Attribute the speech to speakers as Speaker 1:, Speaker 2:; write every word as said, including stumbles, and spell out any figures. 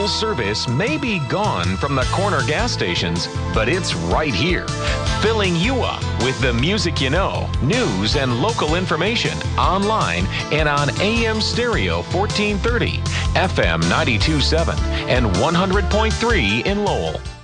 Speaker 1: local service may be gone from the corner gas stations, but it's right here, filling you up with the music you know, news and local information, online and on A M Stereo fourteen thirty, F M ninety-two point seven, and one hundred point three in Lowell.